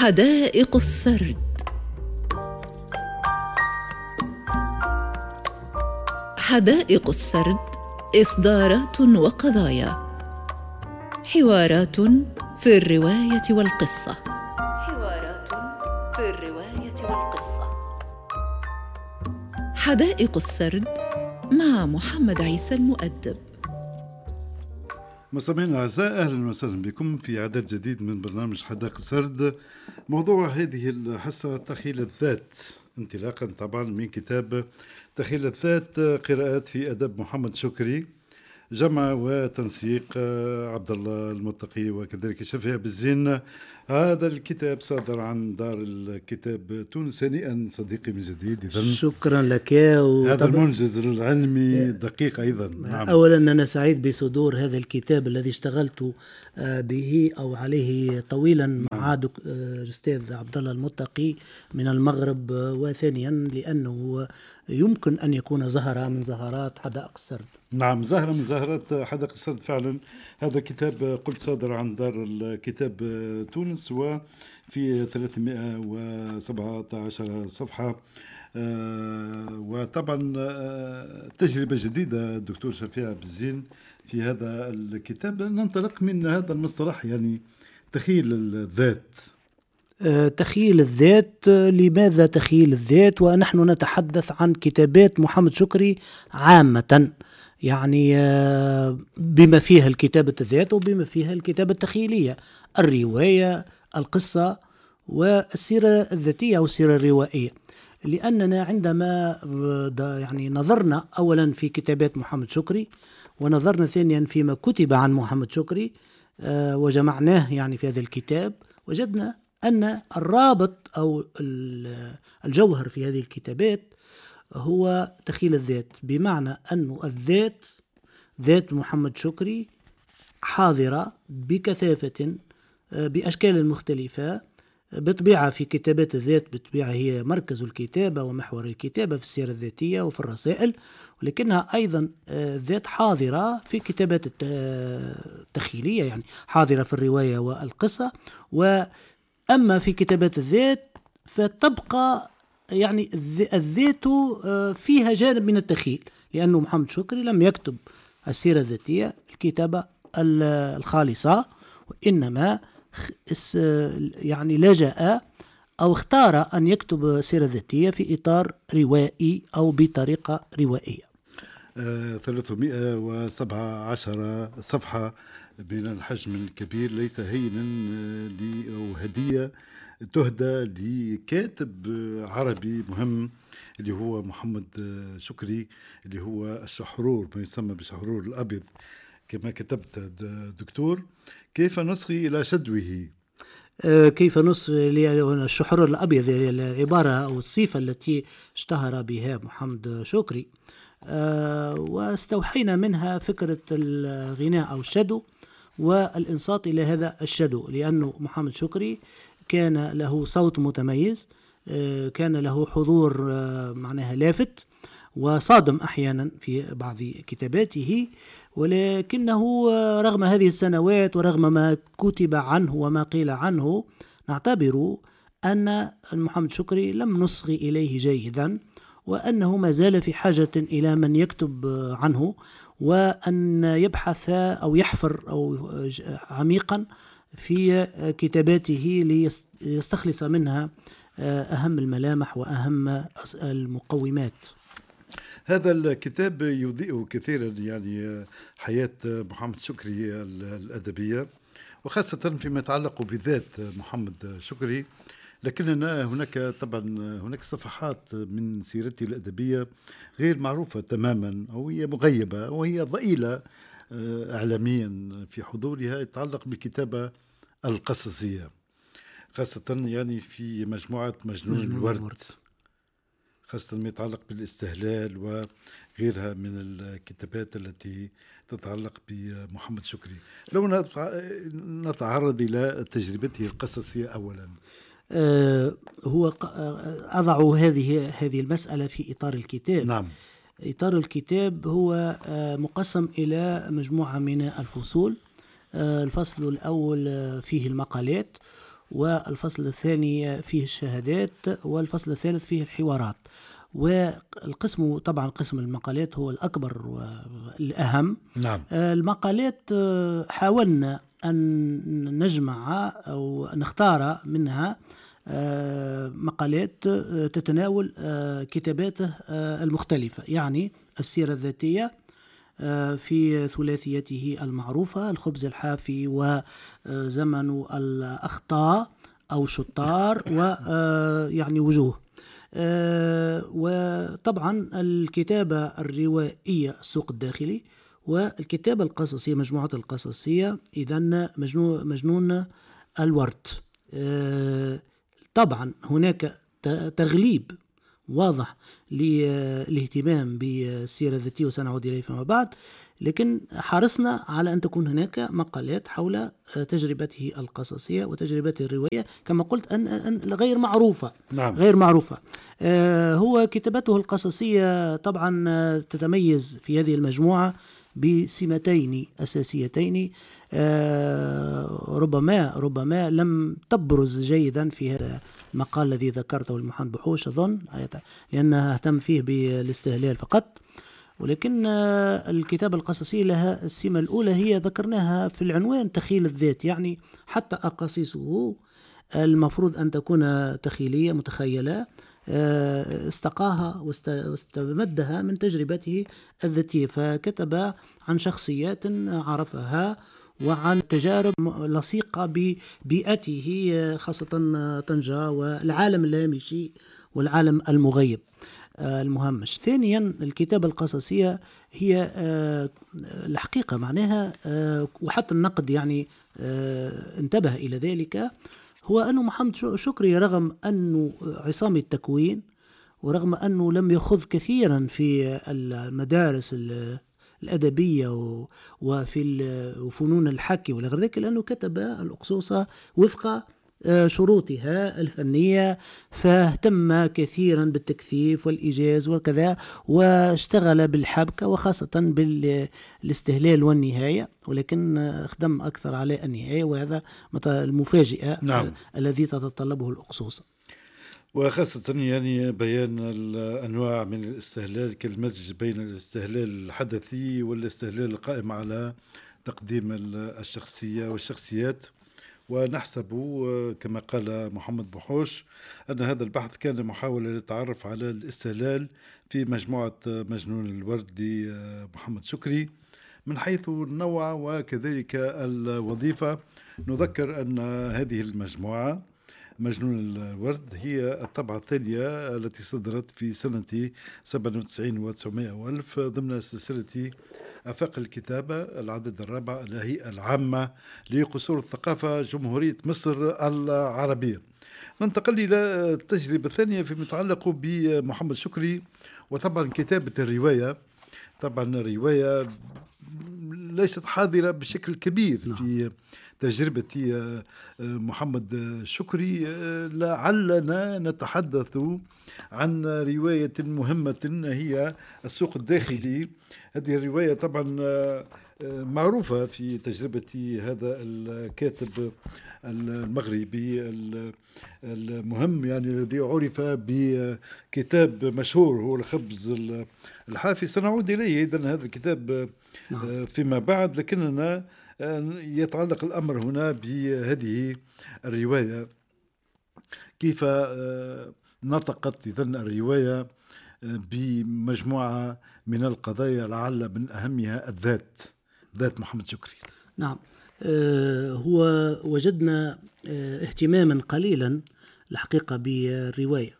حدائق السرد. حدائق السرد إصدارات وقضايا، حوارات في الرواية والقصة. حدائق السرد مع محمد عيسى المؤدب. مستمعينا الأعزاء، أهلا وسهلا بكم في عدد جديد من برنامج حدائق السرد. موضوع هذه الحصة تخيل الذات، انطلاقا طبعا من كتاب تخيل الذات، قراءات في أدب محمد شكري، جمع وتنسيق عبد الله المتقي وكذلك شفيع بالزين. هذا الكتاب صادر عن دار الكتاب تونس. هنيئا صديقي من جديد. شكرا لك. هذا المنجز العلمي دقيق أيضا. نعم. أولا أنا سعيد بصدور هذا الكتاب الذي اشتغلت به أو عليه طويلا مع الأستاذ عبد الله المتقي من المغرب، وثانيا لأنه يمكن أن يكون زهرة من زهرات حدائق السرد. نعم، زهرة من زهرات حدائق السرد فعلا. هذا كتاب قلت صادر عن دار الكتاب تونس، وفي 317 صفحة، وطبعا تجربة جديدة الدكتور شفيع بالزين في هذا الكتاب. ننطلق من هذا المصطلح، يعني تخيل الذات. تخيل الذات، لماذا تخيل الذات ونحن نتحدث عن كتابات محمد شكري عامة، يعني بما فيها الكتابة الذات وبما فيها الكتابة التخيلية، الرواية، القصة والسيرة الذاتية أو السيرة الروائية. لأننا عندما يعني نظرنا أولا في كتابات محمد شكري، ونظرنا ثانيا فيما كتب عن محمد شكري وجمعناه يعني في هذا الكتاب، وجدنا أن الرابط أو الجوهر في هذه الكتابات هو تخيل الذات، بمعنى أن الذات، ذات محمد شكري، حاضرة بكثافة بأشكال مختلفة. بطبيعة في كتابات الذات بطبيعة هي مركز الكتابة ومحور الكتابة في السيرة الذاتية وفي الرسائل، ولكنها أيضا ذات حاضرة في كتابات التخيلية، يعني حاضرة في الرواية والقصة. وأما في كتابات الذات فتبقى يعني الذات فيها جانب من التخيل، لأنه محمد شكري لم يكتب السيرة الذاتية الكتابة الخالصة، وإنما يعني لجأ أو اختار أن يكتب سيرة ذاتية في إطار روائي أو بطريقة روائية. 317 صفحة من الحجم الكبير، ليس هينا أو هدية تهدى لكاتب عربي مهم اللي هو محمد شكري، اللي هو الشحرور، ما يسمى بالشحرور الأبيض كما كتبت دكتور. كيف نصغي إلى شدوه؟ كيف نصغي الشحرور الأبيض، العبارة أو الصفة التي اشتهر بها محمد شكري، واستوحينا منها فكرة الغناء أو الشدو والإنصات إلى هذا الشدو، لأنه محمد شكري كان له صوت متميز، كان له حضور معناها لافت وصادم أحيانا في بعض كتاباته، ولكنه رغم هذه السنوات ورغم ما كتب عنه وما قيل عنه، نعتبر أن محمد شكري لم نصغي إليه جيدا، وأنه ما زال في حاجة إلى من يكتب عنه، وأن يبحث أو يحفر أو عميقا في كتاباته ليستخلص منها أهم الملامح وأهم المقومات. هذا الكتاب يضيء كثيرا يعني حياة محمد شكري الأدبية، وخاصة فيما يتعلق بذات محمد شكري. لكننا هناك طبعا هناك صفحات من سيرته الأدبية غير معروفة تماما، أو هي مغيبة، وهي ضئيلة إعلاميا في حضورها، يتعلق بالكتابة القصصية، خاصة يعني في مجموعة مجنون الورد، خاصة ما يتعلق بالاستهلال وغيرها من الكتابات التي تتعلق بمحمد شكري. لو نتعرض إلى تجربته القصصية أولا. هو أضع هذه المسألة في إطار الكتاب. نعم. إطار الكتاب هو مقسم إلى مجموعة من الفصول. الفصل الأول فيه المقالات، والفصل الثاني فيه الشهادات، والفصل الثالث فيه الحوارات. والقسم طبعا قسم المقالات هو الأكبر والأهم. نعم. المقالات حاولنا أن نجمع أو نختار منها مقالات تتناول كتاباته المختلفة، يعني السيرة الذاتية في ثلاثيته المعروفة: الخبز الحافي، وزمن الأخطاء أو شطار، ويعني وجوه. وطبعا الكتابة الروائية السوق الداخلي، والكتابة القصصية مجموعة القصصية إذن مجنون الورد. طبعا هناك تغليب واضح للاهتمام بالسيرة الذاتية وسنعود إليه فيما بعد، لكن حرصنا على أن تكون هناك مقالات حول تجربته القصصية وتجربته الرواية، كما قلت أن غير معروفة. نعم. غير معروفة. هو كتابته القصصية طبعا تتميز في هذه المجموعة بسمتين أساسيتين ربما لم تبرز جيدا في هذا المقال الذي ذكرته لمحمد بحوش أظن، لأنها اهتم فيه بالاستهلال فقط. ولكن الكتابة القصصية لها السمة الأولى، هي ذكرناها في العنوان: تخيل الذات. يعني حتى أقاصيصه المفروض أن تكون تخيلية متخيلة، استقاها واستمدها من تجربته الذاتية، فكتب عن شخصيات عرفها وعن تجارب لصيقة ببيئته، خاصة طنجة والعالم الهامشي والعالم المغيب المهمش. ثانيا الكتابة القصصية هي الحقيقة معناها، وحتى النقد يعني انتبه إلى ذلك، هو أنه محمد شكري رغم أنه عصام التكوين، ورغم أنه لم يخض كثيرا في المدارس الأدبية وفي فنون الحكي وغير ذلك، لأنه كتب الأقصوصة وفق شروطها الفنية، فاهتم كثيرا بالتكثيف والإيجاز وكذا، واشتغل بالحبكة وخاصة بالاستهلال والنهاية، ولكن اخدم أكثر على النهاية، وهذا المفاجئة. نعم. الذي تتطلبه الأقصوصة، وخاصة يعني بيان الأنواع من الاستهلال كالمزج بين الاستهلال الحدثي والاستهلال القائم على تقديم الشخصية والشخصيات. ونحسب كما قال محمد بحوش أن هذا البحث كان محاولة للتعرف على الاستهلال في مجموعة مجنون الورد لمحمد شكري من حيث النوع وكذلك الوظيفة. نذكر أن هذه المجموعة مجنون الورد هي الطبعة الثانية التي صدرت في سنة 97 و900 وألف ضمن سلسلة آفاق الكتابة العدد الرابع الهيئة العامة لقصور الثقافة جمهورية مصر العربية. ننتقل إلى التجربة الثانية فيما يتعلق بمحمد شكري، وطبعا كتابة الرواية. طبعا الرواية ليست حاضرة بشكل كبير في تجربة محمد شكري. لعلنا نتحدث عن رواية مهمة هي السوق الداخلي. هذه الرواية طبعا معروفة في تجربة هذا الكاتب المغربي المهم، يعني الذي عرف بكتاب مشهور هو الخبز الحافي. سنعود إليه إذن هذا الكتاب فيما بعد، لكننا يتعلق الأمر هنا بهذه الرواية. كيف نطقت إذن الرواية بمجموعة من القضايا لعل من أهمها الذات، ذات محمد شكري. نعم. هو وجدنا اهتماما قليلا الحقيقة بالرواية،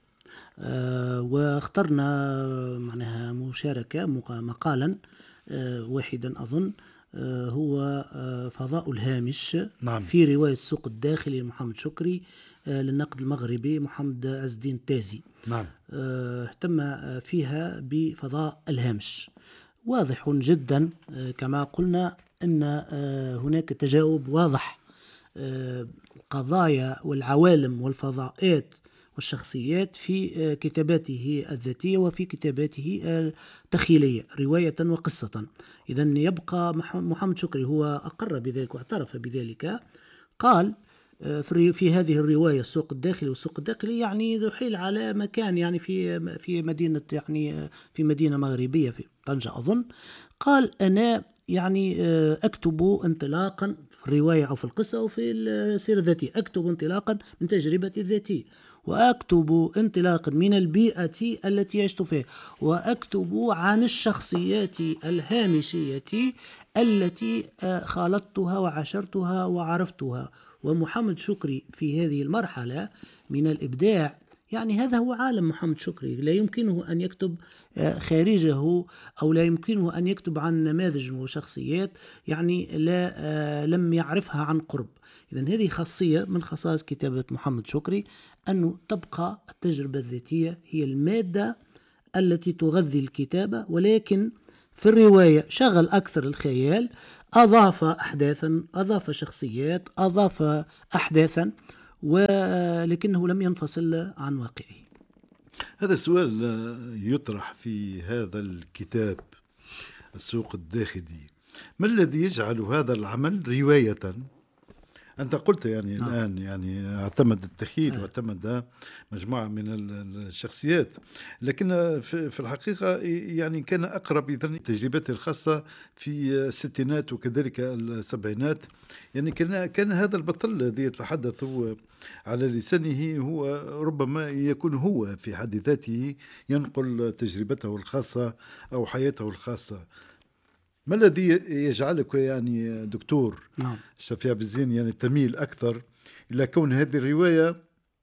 واخترنا معناها مشاركة مقالا واحدا أظن، هو فضاء الهامش. نعم. في رواية السوق الداخلي لمحمد شكري للنقد المغربي محمد عز الدين التازي. نعم. اهتم فيها بفضاء الهامش. واضح جدا كما قلنا أن هناك تجاوب واضح، القضايا والعوالم والفضاءات والشخصيات في كتاباته الذاتية وفي كتاباته التخيلية رواية وقصة. إذن يبقى محمد شكري هو أقر بذلك واعترف بذلك، قال في هذه الرواية السوق الداخلي والسوق الداخلي يعني يحيل على مكان يعني في مدينة يعني في مدينة مغربية في طنجة أظن. قال أنا يعني أكتب انطلاقا في الرواية أو في القصة أو في السيرة الذاتية، أكتب انطلاقا من تجربتي الذاتية، وأكتب انطلاقا من البيئة التي عشت فيها، وأكتب عن الشخصيات الهامشية التي خالطتها وعاشرتها وعرفتها. ومحمد شكري في هذه المرحلة من الإبداع يعني هذا هو عالم محمد شكري، لا يمكنه أن يكتب خارجه أو لا يمكنه أن يكتب عن نماذج وشخصيات يعني لم يعرفها عن قرب. إذن هذه خاصية من خصائص كتابة محمد شكري، أنه تبقى التجربة الذاتية هي المادة التي تغذي الكتابة، ولكن في الرواية شغل أكثر الخيال، أضاف أحداثا، أضاف شخصيات، أضاف أحداثا، ولكنه لم ينفصل عن واقعه. هذا سؤال يطرح في هذا الكتاب السوق الداخلي: ما الذي يجعل هذا العمل رواية؟ أنت قلت يعني الآن يعني اعتمد التخيل واعتمد مجموعة من الشخصيات، لكن في الحقيقة يعني كان أقرب إذن تجربتي الخاصة في الستينات وكذلك السبعينات. يعني كان هذا البطل الذي يتحدث على لسانه هو ربما يكون هو في حد ذاته ينقل تجربته الخاصة أو حياته الخاصة. ما الذي يجعلك يعني دكتور شفيع بالزين يعني تميل أكثر إلى كون هذه الرواية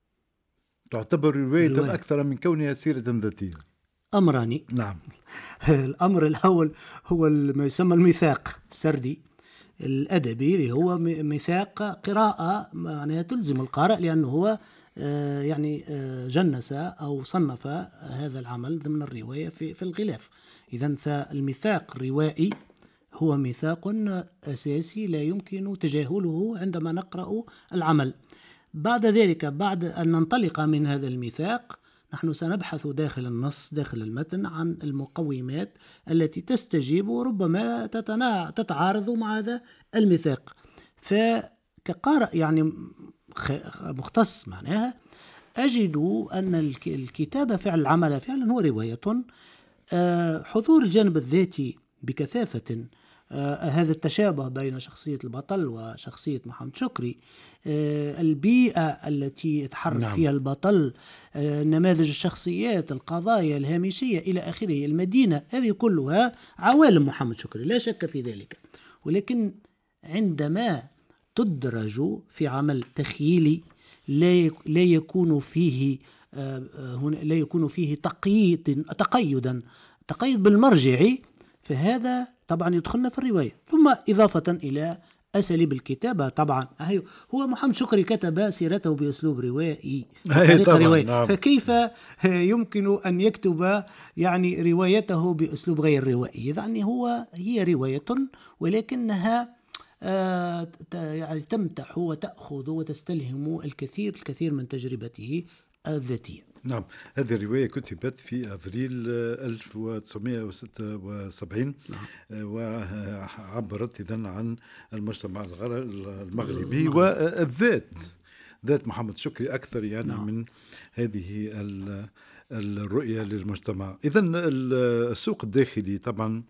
تعتبر رواية أكثر من كونها سيرة ذاتية؟ أمران. نعم. الأمر الأول هو ما يسمى الميثاق السردي الأدبي، اللي هو ميثاق قراءة معناها تلزم القارئ، لأنه هو يعني جنس أو صنف هذا العمل ضمن الرواية في الغلاف. إذن فالميثاق الروائي هو ميثاق أساسي لا يمكن تجاهله عندما نقرأ العمل. بعد ذلك بعد أن ننطلق من هذا الميثاق نحن سنبحث داخل النص داخل المتن عن المقومات التي تستجيب وربما تتعارض مع هذا الميثاق. فكقارئ يعني مختص معناها أجد أن الكتابة فعل العمل فعلا هو رواية. حضور الجانب الذاتي بكثافة، هذا التشابه بين شخصية البطل وشخصية محمد شكري، البيئة التي يتحرك فيها البطل، نماذج الشخصيات، القضايا الهامشية إلى آخره، المدينة، هذه كلها عوالم محمد شكري لا شك في ذلك. ولكن عندما تدرج في عمل تخيلي لا يكون فيه تقيد بالمرجعي، فهذا طبعا يدخلنا في الرواية. ثم إضافة إلى أساليب الكتابة، طبعا هو محمد شكري كتب سيرته بأسلوب روائي بطريقة روائية، نعم. فكيف يمكن أن يكتب يعني روايته بأسلوب غير روائي؟ يعني هي رواية ولكنها يعني تمتح وتأخذ وتستلهم الكثير من تجربته الذاتية. نعم. هذه الرواية كتبت في أفريل 1976 وعبرت إذن عن المجتمع المغربي والذات ذات محمد شكري أكثر يعني من هذه الرؤية للمجتمع. إذن السوق الداخلي طبعا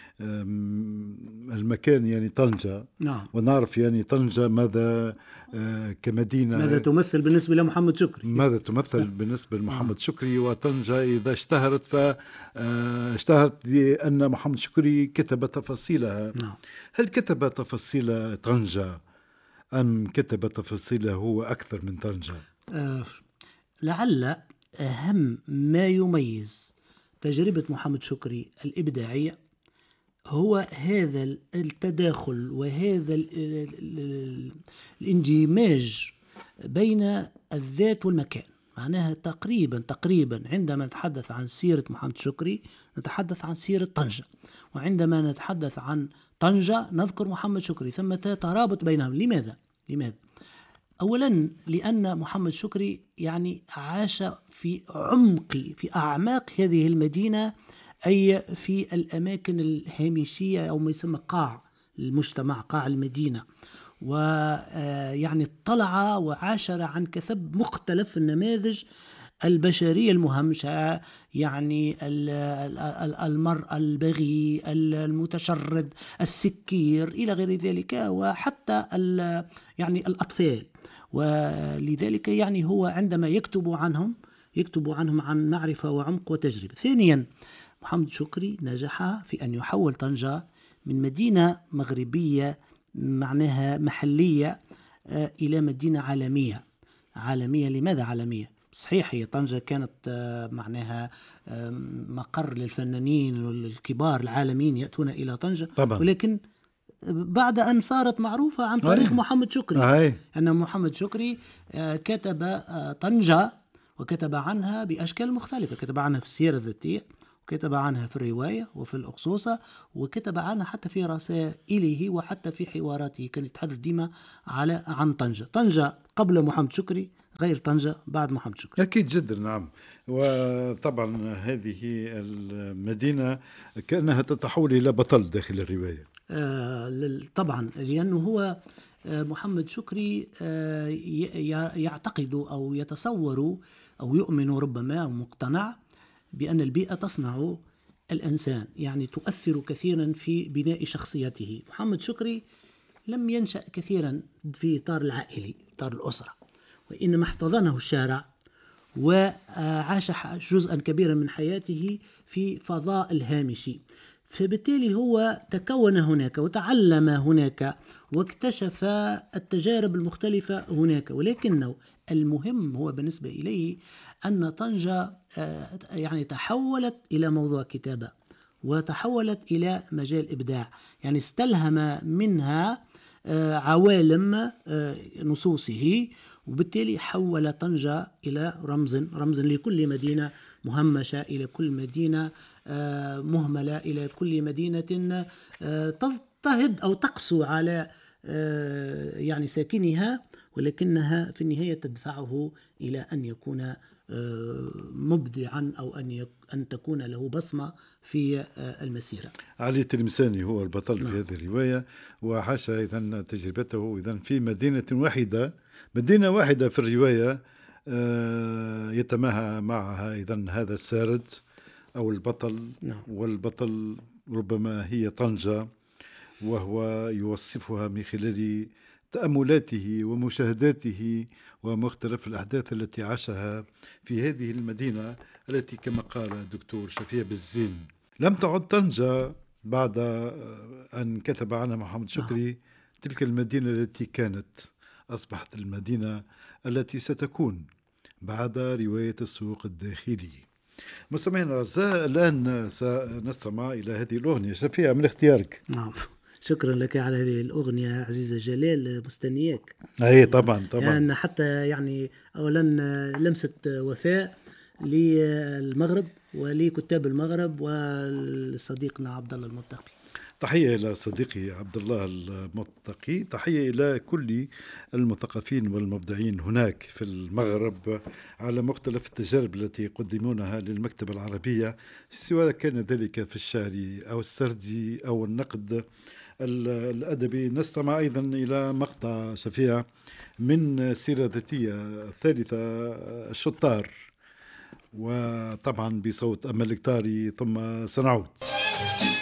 المكان يعني طنجة، ونعرف يعني طنجة ماذا كمدينة ماذا تمثل بالنسبة لمحمد شكري، ماذا تمثل بالنسبة لمحمد شكري. وطنجة إذا اشتهرت فاشتهرت لأن محمد شكري كتب تفاصيلها. هل كتب تفاصيل طنجة أم كتب تفاصيله هو أكثر من طنجة؟ لعل أهم ما يميز تجربة محمد شكري الإبداعية هو هذا التداخل وهذا الاندماج بين الذات والمكان. معناها تقريبا عندما نتحدث عن سيرة محمد شكري نتحدث عن سيرة طنجة، وعندما نتحدث عن طنجة نذكر محمد شكري، ثم ترابط بينهم. لماذا؟ أولا لأن محمد شكري يعني عاش في أعماق هذه المدينة، أي في الأماكن الهامشية أو ما يسمى قاع المجتمع، قاع المدينة. ويعني اطلع وعاشر عن كثب مختلف النماذج البشرية المهمشة، يعني المرء البغي، المتشرد، السكير إلى غير ذلك، وحتى يعني الأطفال. ولذلك يعني هو عندما يكتب عنهم عن معرفة وعمق وتجربة. ثانيا، محمد شكري نجح في أن يحول طنجة من مدينة مغربية معناها محلية إلى مدينة عالمية. لماذا عالمية؟ صحيح هي طنجة كانت معناها مقر للفنانين والكبار العالمين يأتون إلى طنجة طبعا. ولكن بعد أن صارت معروفة عن طريق محمد شكري، أن محمد شكري كتب طنجة وكتب عنها بأشكال مختلفة، كتب عنها في السيرة الذاتية، وكتب عنها في الرواية وفي الأقصوصة، وكتب عنها حتى في رسائله وحتى في حواراته، كان يتحدث ديما عن طنجة قبل محمد شكري غير طنجة بعد محمد شكري. أكيد جدا، نعم. وطبعا هذه المدينة كأنها تتحول إلى بطل داخل الرواية. طبعا، لأنه هو محمد شكري يعتقد أو يتصور أو يؤمن ربما أو مقتنع بأن البيئة تصنع الإنسان، يعني تؤثر كثيرا في بناء شخصيته. محمد شكري لم ينشأ كثيرا في إطار العائلي، إطار الأسرة، وإنما احتضنه الشارع وعاش جزءا كبيرا من حياته في فضاء الهامشي. فبالتالي هو تكون هناك وتعلم هناك واكتشف التجارب المختلفة هناك. ولكنه المهم هو بالنسبة إليه أن طنجة يعني تحولت إلى موضوع كتابة وتحولت إلى مجال إبداع، يعني استلهم منها عوالم نصوصه، وبالتالي حول طنجة إلى رمز لكل مدينة مهمشة، إلى كل مدينة مهملة، إلى كل مدينة تضطهد أو تقسو على يعني ساكنها، ولكنها في النهاية تدفعه إلى أن يكون مبدعا أو أن تكون له بصمة في المسيرة. علي التلمساني هو البطل في هذه الرواية، وعاش إذن تجربته إذن في مدينة واحدة في الرواية يتماهى معها إذن هذا السارد أو البطل. والبطل ربما هي طنجة، وهو يوصفها من خلال تأملاته ومشاهداته ومختلف الأحداث التي عاشها في هذه المدينة التي كما قال الدكتور شفيع بالزين لم تعد طنجة بعد أن كتب عنها محمد شكري تلك المدينة التي كانت، أصبحت المدينة التي ستكون بعد رواية السوق الداخلي. مستمعينا الأعزاء، الآن سنستمع إلى هذه الأغنية. شفيع، من اختيارك. نعم، شكرا لك على هذه الأغنية عزيزة جلال، مستنياك. أي طبعا يعني حتى يعني أولا لمسة وفاء للمغرب ولكتاب المغرب ولصديقنا عبد الله المتقي. تحية إلى صديقي عبد الله المتقي، تحية إلى كل المثقفين والمبدعين هناك في المغرب على مختلف التجارب التي يقدمونها للمكتبة العربية، سواء كان ذلك في الشعر أو السردي أو النقد الأدبي. نستمع أيضا إلى مقطع شفيع من سيرة ذاتية الثالثة الشطار، وطبعا بصوت أمل الكتاري، ثم سنعود.